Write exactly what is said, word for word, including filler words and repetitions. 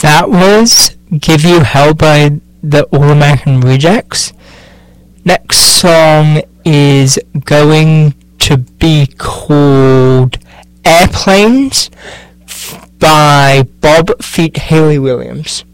That was Give You Hell by the All American Rejects. Next song is going to be called Airplanes by Bob feat. Hayley Williams.